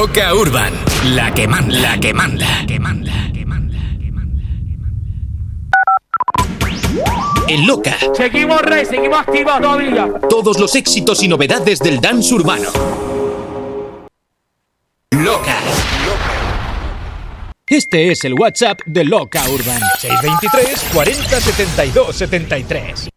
Loca Urban, la que manda, la que manda, que manda, que manda, que manda, que manda. En Loca. Seguimos, Rey, seguimos activos todavía. Todos los éxitos y novedades del dance urbano. Loca. Este es el WhatsApp de Loca Urban. 623 40 72 73.